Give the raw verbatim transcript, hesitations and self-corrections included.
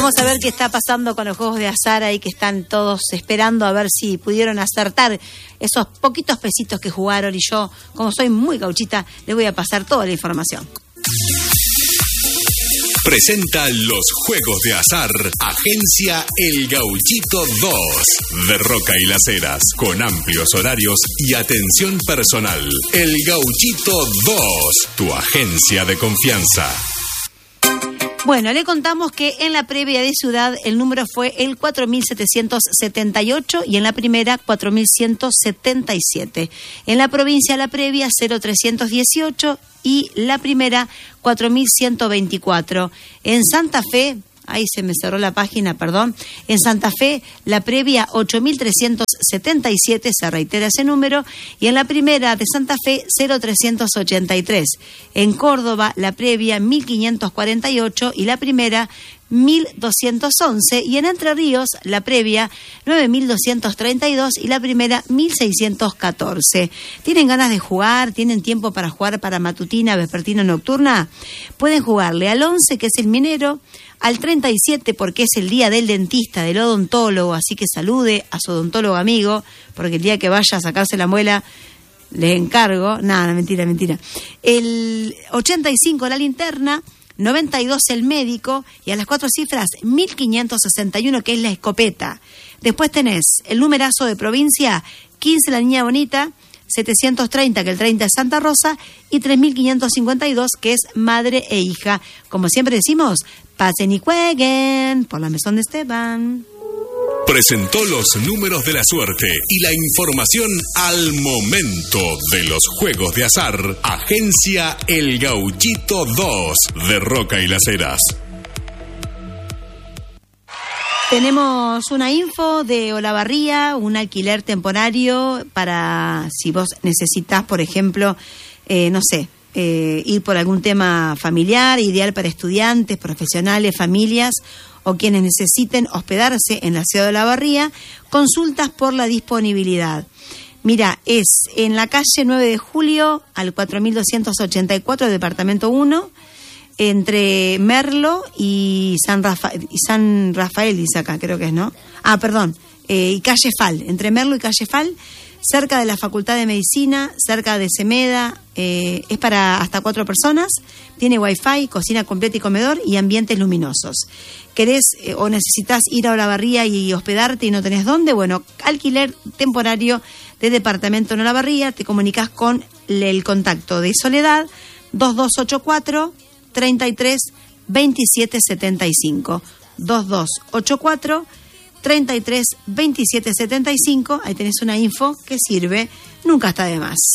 Vamos a ver qué está pasando con los juegos de azar ahí, que están todos esperando a ver si pudieron acertar esos poquitos pesitos que jugaron, y yo, como soy muy gauchita, les voy a pasar toda la información. Presenta los juegos de azar, Agencia El Gauchito dos, de Roca y Las Heras, con amplios horarios y atención personal. El Gauchito dos, tu agencia de confianza. Bueno, le contamos que en la previa de Ciudad el número fue el cuatro mil setecientos setenta y ocho y en la primera cuatro mil ciento setenta y siete. En la provincia la previa cero trescientos dieciocho y la primera cuatro mil ciento veinticuatro. En Santa Fe, ahí se me cerró la página, perdón. En Santa Fe, la previa ocho mil trescientos setenta y siete, se reitera ese número, y en la primera de Santa Fe, cero trescientos ochenta y tres. En Córdoba, la previa mil quinientos cuarenta y ocho y la primera mil doscientos once, y en Entre Ríos, la previa nueve mil doscientos treinta y dos y la primera mil seiscientos catorce. ¿Tienen ganas de jugar? ¿Tienen tiempo para jugar para matutina, vespertina, nocturna? Pueden jugarle al once, que es el minero, al treinta y siete, porque es el día del dentista, del odontólogo, así que salude a su odontólogo amigo, porque el día que vaya a sacarse la muela, les encargo. Nada, mentira, mentira. El ochenta y cinco, la linterna, noventa y dos el médico, y a las cuatro cifras mil quinientos sesenta y uno, que es la escopeta. Después tenés el numerazo de provincia, quince la niña bonita, setecientos treinta, que el treinta es Santa Rosa, y tres mil quinientos cincuenta y dos, que es madre e hija. Como siempre decimos, pasen y jueguen por la mesón de Esteban. Presentó los números de la suerte y la información al momento de los juegos de azar, Agencia El Gauchito dos, de Roca y Las Heras. Tenemos una info de Olavarría, un alquiler temporario para si vos necesitas, por ejemplo, eh, no sé, eh, ir por algún tema familiar, ideal para estudiantes, profesionales, familias o quienes necesiten hospedarse en la ciudad de Olavarría. Consultas por la disponibilidad. Mira, es en la calle nueve de julio al cuatro mil doscientos ochenta y cuatro, departamento uno, entre Merlo y San, Rafa- y San Rafael, dice acá, creo que es, ¿no? Ah, perdón, eh, y calle Fal, entre Merlo y calle Fal, cerca de la Facultad de Medicina, cerca de Semeda, eh, es para hasta cuatro personas, tiene wifi, cocina completa y comedor y ambientes luminosos. ¿Querés eh, o necesitas ir a Olavarría y hospedarte y no tenés dónde? Bueno, alquiler temporario de departamento en Olavarría, te comunicas con el contacto de Soledad, dos dos ocho cuatro, treinta y tres, veintisiete setenta y cinco, dos dos ocho cuatro, treinta y tres, veintisiete setenta y cinco. Ahí tenés una info que sirve, nunca está de más.